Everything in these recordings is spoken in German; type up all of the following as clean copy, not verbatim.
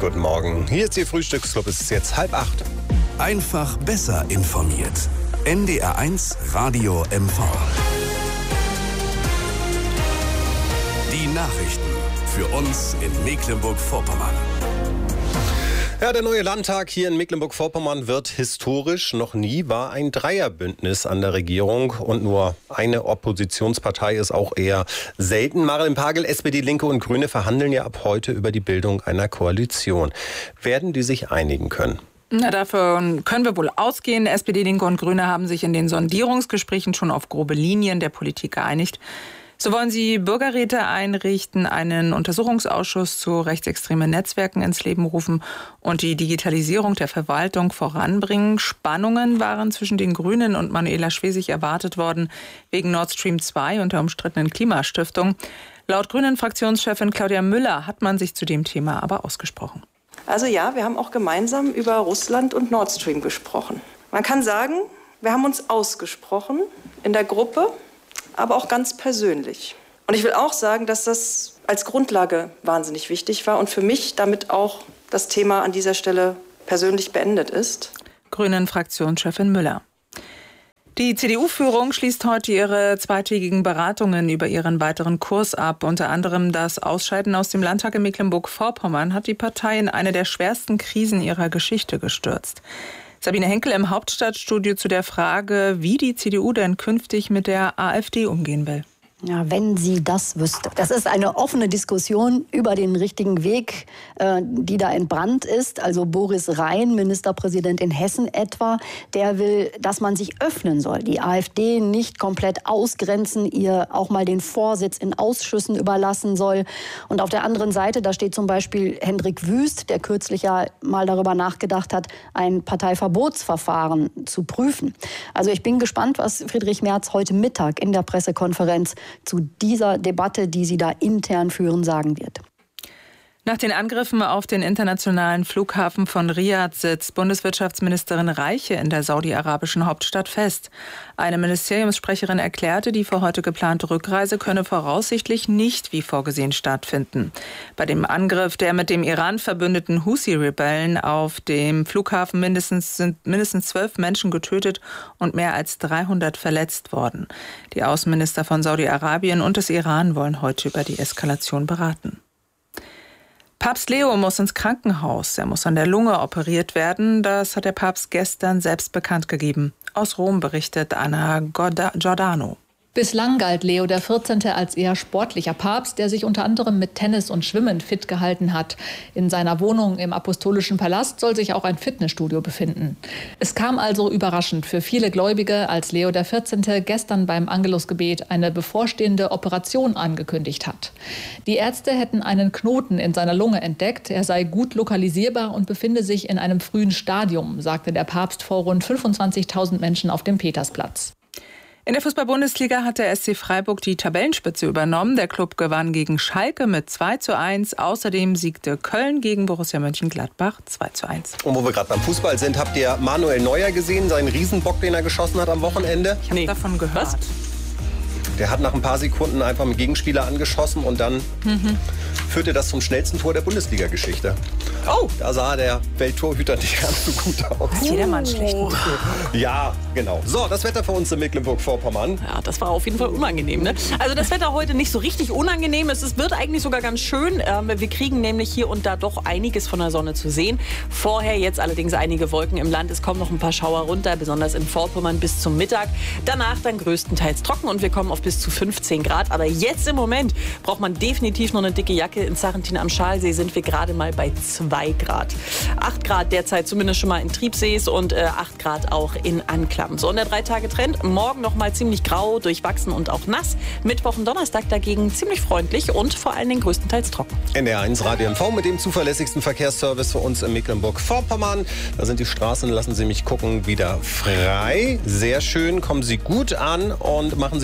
guten Morgen. Hier ist Ihr Frühstücksclub. Es ist jetzt 7:30. Einfach besser informiert. NDR1 Radio MV. Die Nachrichten für uns in Mecklenburg-Vorpommern. Ja, der neue Landtag hier in Mecklenburg-Vorpommern wird historisch. Noch nie war ein Dreierbündnis an der Regierung und nur eine Oppositionspartei ist auch eher selten. Marilyn Pagel, SPD, Linke und Grüne verhandeln ja ab heute über die Bildung einer Koalition. Werden die sich einigen können? Na, davon können wir wohl ausgehen. SPD, Linke und Grüne haben sich in den Sondierungsgesprächen schon auf grobe Linien der Politik geeinigt. So wollen sie Bürgerräte einrichten, einen Untersuchungsausschuss zu rechtsextremen Netzwerken ins Leben rufen und die Digitalisierung der Verwaltung voranbringen. Spannungen waren zwischen den Grünen und Manuela Schwesig erwartet worden wegen Nord Stream 2 und der umstrittenen Klimastiftung. Laut Grünen-Fraktionschefin Claudia Müller hat man sich zu dem Thema aber ausgesprochen. Also ja, wir haben auch gemeinsam über Russland und Nord Stream gesprochen. Man kann sagen, wir haben uns ausgesprochen in der Gruppe, aber auch ganz persönlich. Und ich will auch sagen, dass das als Grundlage wahnsinnig wichtig war und für mich damit auch das Thema an dieser Stelle persönlich beendet ist. Grünen-Fraktionschefin Müller. Die CDU-Führung schließt heute ihre zweitägigen Beratungen über ihren weiteren Kurs ab. Unter anderem das Ausscheiden aus dem Landtag in Mecklenburg-Vorpommern hat die Partei in eine der schwersten Krisen ihrer Geschichte gestürzt. Sabine Henkel im Hauptstadtstudio zu der Frage, wie die CDU denn künftig mit der AfD umgehen will. Ja, wenn sie das wüsste. Das ist eine offene Diskussion über den richtigen Weg, die da entbrannt ist. Also Boris Rhein, Ministerpräsident in Hessen etwa, der will, dass man sich öffnen soll. Die AfD nicht komplett ausgrenzen, ihr auch mal den Vorsitz in Ausschüssen überlassen soll. Und auf der anderen Seite, da steht zum Beispiel Hendrik Wüst, der kürzlich ja mal darüber nachgedacht hat, ein Parteiverbotsverfahren zu prüfen. Also ich bin gespannt, was Friedrich Merz heute Mittag in der Pressekonferenz zu dieser Debatte, die sie da intern führen, sagen wird. Nach den Angriffen auf den internationalen Flughafen von Riad sitzt Bundeswirtschaftsministerin Reiche in der saudi-arabischen Hauptstadt fest. Eine Ministeriumssprecherin erklärte, die für heute geplante Rückreise könne voraussichtlich nicht wie vorgesehen stattfinden. Bei dem Angriff der mit dem Iran verbündeten Husi-Rebellen auf dem Flughafen sind mindestens 12 Menschen getötet und mehr als 300 verletzt worden. Die Außenminister von Saudi-Arabien und des Iran wollen heute über die Eskalation beraten. Papst Leo muss ins Krankenhaus. Er muss an der Lunge operiert werden. Das hat der Papst gestern selbst bekannt gegeben. Aus Rom berichtet Anna Giordano. Bislang galt Leo XIV. Als eher sportlicher Papst, der sich unter anderem mit Tennis und Schwimmen fit gehalten hat. In seiner Wohnung im Apostolischen Palast soll sich auch ein Fitnessstudio befinden. Es kam also überraschend für viele Gläubige, als Leo XIV. Gestern beim Angelusgebet eine bevorstehende Operation angekündigt hat. Die Ärzte hätten einen Knoten in seiner Lunge entdeckt. Er sei gut lokalisierbar und befinde sich in einem frühen Stadium, sagte der Papst vor rund 25.000 Menschen auf dem Petersplatz. In der Fußball-Bundesliga hat der SC Freiburg die Tabellenspitze übernommen. Der Klub gewann gegen Schalke mit 2:1. Außerdem siegte Köln gegen Borussia Mönchengladbach 2:1. Und wo wir gerade beim Fußball sind, habt ihr Manuel Neuer gesehen, seinen Riesenbock, den er geschossen hat am Wochenende? Ich habe davon gehört. Was? Der hat nach ein paar Sekunden einfach einen Gegenspieler angeschossen und dann führte das zum schnellsten Tor der Bundesliga-Geschichte. Oh! Da sah der Welttorhüter nicht ganz so gut aus. Hat jedermann schlecht geführt. Ja, genau. So, das Wetter für uns in Mecklenburg-Vorpommern. Ja, das war auf jeden Fall unangenehm. Ne? Also das Wetter heute nicht so richtig unangenehm. Es wird eigentlich sogar ganz schön. Wir kriegen nämlich hier und da doch einiges von der Sonne zu sehen. Vorher jetzt allerdings einige Wolken im Land. Es kommen noch ein paar Schauer runter, besonders in Vorpommern bis zum Mittag. Danach dann größtenteils trocken und wir kommen auf bis zu 15 Grad. Aber jetzt im Moment braucht man definitiv noch eine dicke Jacke. In Sarrentin am Schalsee sind wir gerade mal bei 2 Grad. 8 Grad derzeit zumindest schon mal in Triebsees und 8 Grad auch in Anklam. So, und der 3-Tage-Trend. Morgen noch mal ziemlich grau, durchwachsen und auch nass. Mittwoch und Donnerstag dagegen ziemlich freundlich und vor allen Dingen größtenteils trocken. NDR1 Radio MV mit dem zuverlässigsten Verkehrsservice für uns in Mecklenburg-Vorpommern. Da sind die Straßen, lassen Sie mich gucken, wieder frei. Sehr schön, kommen Sie gut an und machen Sie nicht zu schnell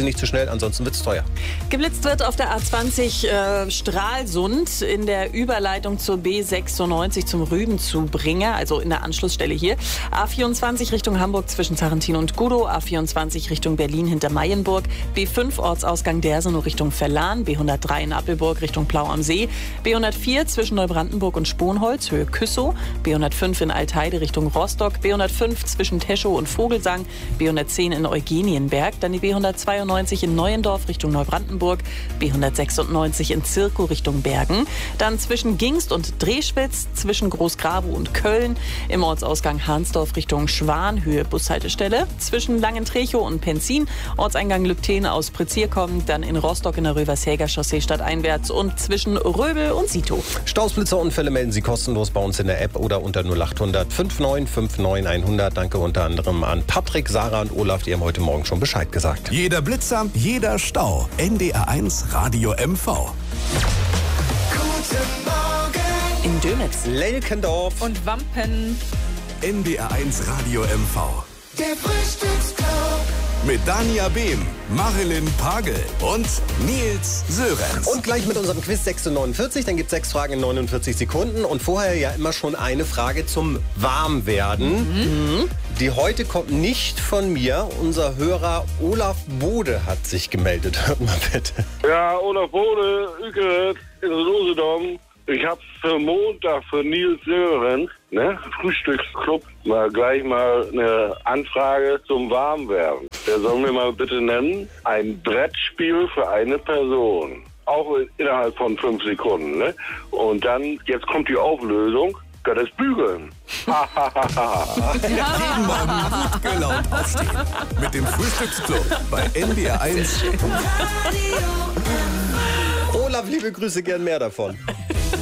ansonsten wird's teuer. Geblitzt wird auf der A20 Stralsund in der Überleitung zur B96 zum Rübenzubringer, also in der Anschlussstelle hier. A24 Richtung Hamburg zwischen Sarrentin und Gudow, A24 Richtung Berlin hinter Mayenburg, B5 Ortsausgang Dersenow Richtung Verlan, B103 in Appelburg Richtung Plau am See, B104 zwischen Neubrandenburg und Sponholz, Höhe Küssow, B105 in Altheide Richtung Rostock, B105 zwischen Teschow und Vogelsang, B110 in Eugenienberg, dann die B192 in Neuendorf Richtung Neubrandenburg, B196 in Zirkow Richtung Bergen, dann zwischen Gingst und Drehspitz, zwischen Großgrabow und Köln, im Ortsausgang Hahnsdorf Richtung Schwan, Höhe Bushaltestelle, zwischen Langentrchow und Penzin, Ortseingang Lübten aus Prezier kommend, dann in Rostock in der Rövershäger Chaussee stadteinwärts und zwischen Röbel und Sito. Staus, Blitzerunfälle melden Sie kostenlos bei uns in der App oder unter 0800 5959 100. Danke unter anderem an Patrick, Sarah und Olaf, die haben heute Morgen schon Bescheid gesagt. Jeder Blitzer, jeder Stau. NDR1 Radio MV. Guten Morgen In Dönitz. Lelkendorf Und Wampen. NDR1 Radio MV. Der Frühstücksclub. Mit Dania Behm, Marilyn Pagel und Nils Sörenz. Und gleich mit unserem Quiz 6:49, dann gibt es 6 Fragen in 49 Sekunden und vorher ja immer schon eine Frage zum Warmwerden. Die heute kommt nicht von mir. Unser Hörer Olaf Bode hat sich gemeldet. Hört mal bitte. Ja, Olaf Bode, Ückeret, in Usedom. Ich habe für Montag für Nils Sörenz, Frühstücksclub, gleich mal eine Anfrage zum Warmwerden. Der soll mir mal bitte nennen, ein Brettspiel für eine Person. Auch innerhalb von 5 Sekunden. Ne? Und dann, jetzt kommt die Auflösung, das ist Bügeln. Jeden Morgen gut gelaunt aufstehen. Mit dem Frühstücksclub bei NDR1. Olaf, liebe Grüße, gern mehr davon.